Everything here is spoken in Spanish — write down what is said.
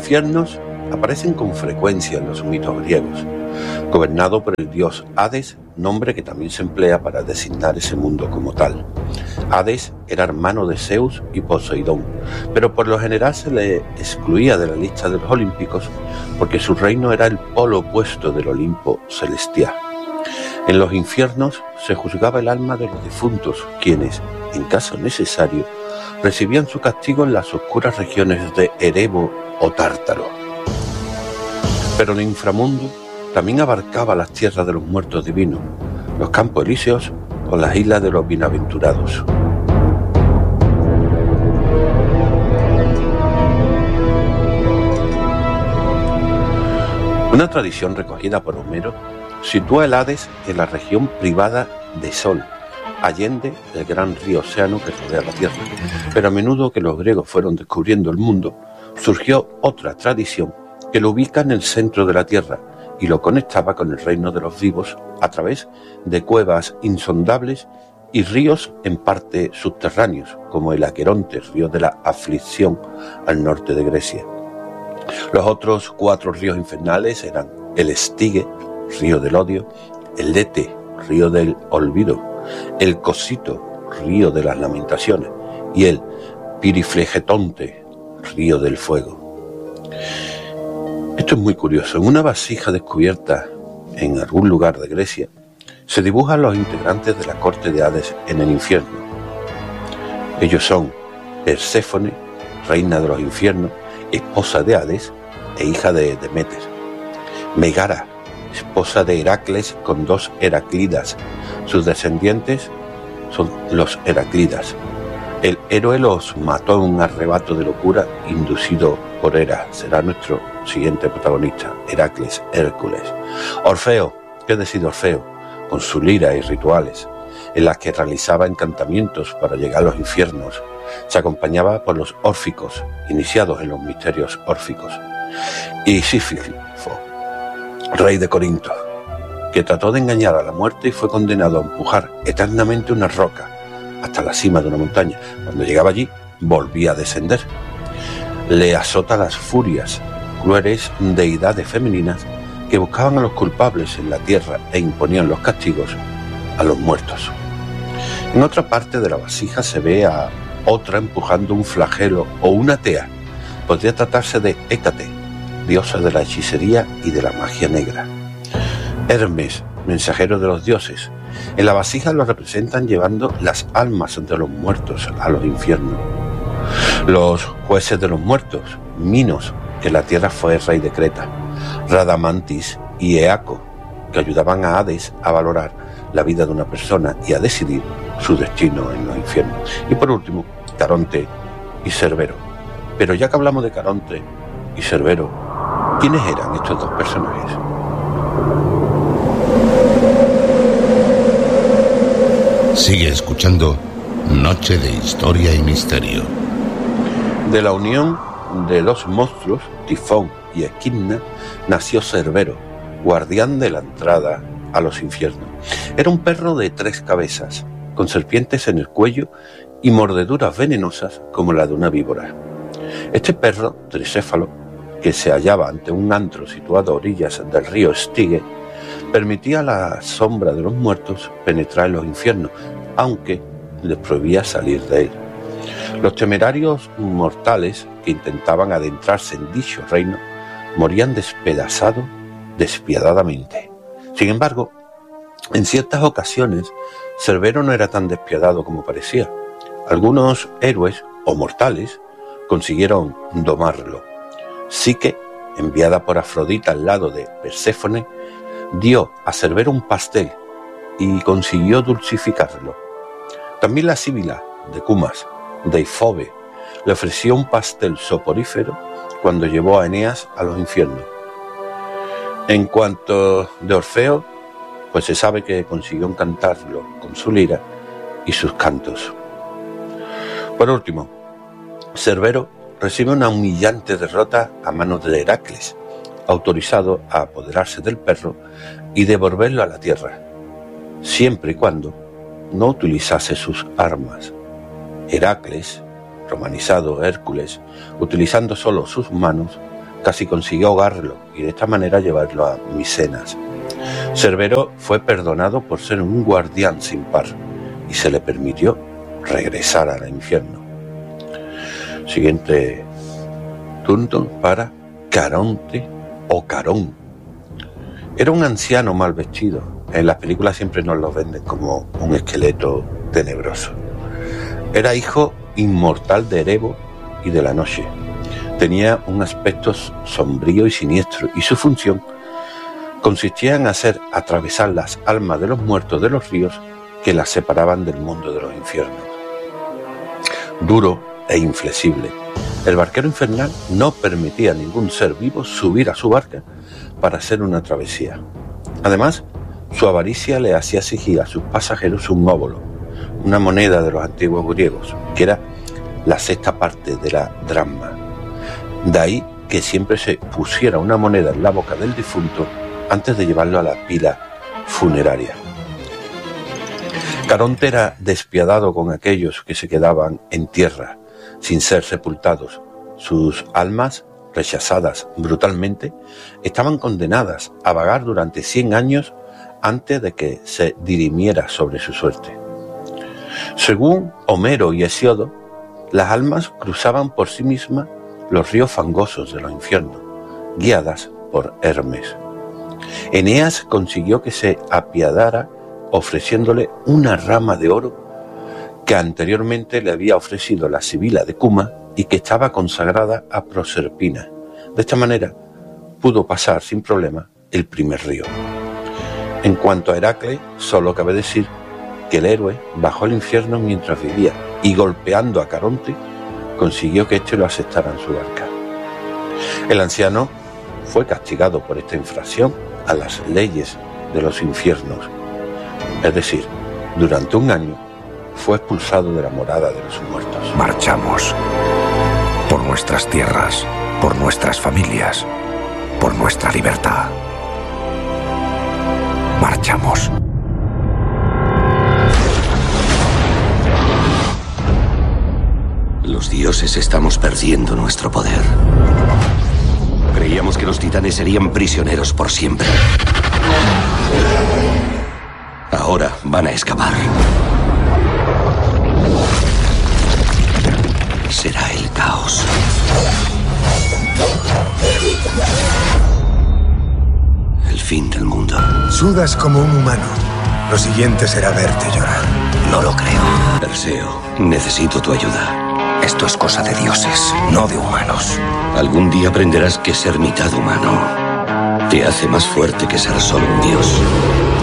infiernos aparecen con frecuencia en los mitos griegos, gobernado por el dios Hades, nombre que también se emplea para designar ese mundo como tal. Hades era hermano de Zeus y Poseidón, pero por lo general se le excluía de la lista de los olímpicos porque su reino era el polo opuesto del Olimpo celestial. En los infiernos se juzgaba el alma de los difuntos, quienes, en caso necesario, recibían su castigo en las oscuras regiones de Erebo o Tártaro. Pero el inframundo también abarcaba las tierras de los muertos divinos, los campos elíseos o las islas de los bienaventurados. Una tradición recogida por Homero sitúa el Hades en la región privada de Sol, allende el gran río Océano que rodea la Tierra. Pero a menudo que los griegos fueron descubriendo el mundo, surgió otra tradición que lo ubica en el centro de la Tierra y lo conectaba con el reino de los vivos a través de cuevas insondables y ríos en parte subterráneos, como el Aqueronte, río de la aflicción al norte de Grecia. Los otros 4 ríos infernales eran el Estige, río del odio, el Lete, río del olvido, el Cosito, río de las lamentaciones, y el Piriflegetonte, río del fuego. Esto es muy curioso. En una vasija descubierta en algún lugar de Grecia, se dibujan los integrantes de la corte de Hades en el infierno. Ellos son Perséfone, reina de los infiernos, esposa de Hades e hija de Demeter; Megara, esposa de Heracles con 2 Heraclidas. Sus descendientes son los Heraclidas. El héroe los mató en un arrebato de locura inducido por Hera. Será nuestro siguiente protagonista, Heracles, Hércules. Orfeo, ¿qué decide Orfeo? Con su lira y rituales, en las que realizaba encantamientos para llegar a los infiernos. Se acompañaba por los órficos, iniciados en los misterios órficos. Y Sísifo, rey de Corinto, que trató de engañar a la muerte y fue condenado a empujar eternamente una roca hasta la cima de una montaña. Cuando llegaba allí, volvía a descender. Le azota las furias, crueles deidades femeninas que buscaban a los culpables en la tierra e imponían los castigos a los muertos. En otra parte de la vasija se ve a otra empujando un flagelo o una tea. Podría tratarse de Hécate, diosa de la hechicería y de la magia negra. Hermes, mensajero de los dioses. En la vasija lo representan llevando las almas de los muertos a los infiernos. Los jueces de los muertos, Minos, que en la tierra fue rey de Creta, Radamantis y Eaco, que ayudaban a Hades a valorar la vida de una persona y a decidir su destino en los infiernos. Y por último, Caronte y Cerbero. Pero ya que hablamos de Caronte y Cerbero, ¿quiénes eran estos 2 personajes? Sigue escuchando Noche de Historia y Misterio. De la unión de 2 monstruos, Tifón y Equidna, nació Cerbero, guardián de la entrada a los infiernos. Era un perro de 3 cabezas, con serpientes en el cuello y mordeduras venenosas como la de una víbora. Este perro tricéfalo, que se hallaba ante un antro situado a orillas del río Estige, permitía a la sombra de los muertos penetrar en los infiernos, aunque les prohibía salir de él. Los temerarios mortales que intentaban adentrarse en dicho reino morían despedazados despiadadamente. Sin embargo, en ciertas ocasiones, Cerbero no era tan despiadado como parecía. Algunos héroes o mortales consiguieron domarlo. Psique, enviada por Afrodita al lado de Perséfone, dio a Cerbero un pastel y consiguió dulcificarlo. También la Síbila de Cumas, Deifobe, le ofreció un pastel soporífero cuando llevó a Eneas a los infiernos. En cuanto de Orfeo, pues se sabe que consiguió encantarlo con su lira y sus cantos. Por último, Cerbero recibe una humillante derrota a manos de Heracles, autorizado a apoderarse del perro y devolverlo a la tierra, siempre y cuando no utilizase sus armas. Heracles, romanizado Hércules, utilizando solo sus manos, casi consiguió ahogarlo y de esta manera llevarlo a Micenas. Cerbero fue perdonado por ser un guardián sin par y se le permitió regresar al infierno. Siguiente turno para Caronte o Carón. Era un anciano mal vestido. En las películas siempre nos lo venden como un esqueleto tenebroso. Era hijo inmortal de Erebo y de la noche. Tenía un aspecto sombrío y siniestro, y su función consistía en hacer atravesar las almas de los muertos de los ríos que las separaban del mundo de los infiernos. Duro e inflexible, el barquero infernal no permitía a ningún ser vivo subir a su barca para hacer una travesía. Además, su avaricia le hacía exigir a sus pasajeros un óbolo, una moneda de los antiguos griegos, que era la sexta parte de la dracma. De ahí que siempre se pusiera una moneda en la boca del difunto antes de llevarlo a la pila funeraria. Caronte era despiadado con aquellos que se quedaban en tierra sin ser sepultados. Sus almas, rechazadas brutalmente, estaban condenadas a vagar durante 100 años antes de que se dirimiera sobre su suerte. Según Homero y Hesíodo, las almas cruzaban por sí mismas los ríos fangosos de los infiernos, guiadas por Hermes. Eneas consiguió que se apiadara ofreciéndole una rama de oro que anteriormente le había ofrecido la sibila de Cuma y que estaba consagrada a Proserpina. De esta manera pudo pasar sin problema el primer río. En cuanto a Heracles, solo cabe decir que el héroe bajó al infierno mientras vivía y, golpeando a Caronte, consiguió que éste lo aceptara en su barca. El anciano fue castigado por esta infracción a las leyes de los infiernos, es decir, durante 1 año fue expulsado de la morada de los muertos. Marchamos por nuestras tierras, por nuestras familias, por nuestra libertad. Marchamos. Los dioses estamos perdiendo nuestro poder. Creíamos que los titanes serían prisioneros por siempre. Ahora van a escapar. Será el caos. El fin del mundo. Sudas como un humano. Lo siguiente será verte llorar. No lo creo. Perseo, necesito tu ayuda. Esto es cosa de dioses, no de humanos. Algún día aprenderás que ser mitad humano te hace más fuerte que ser solo un dios.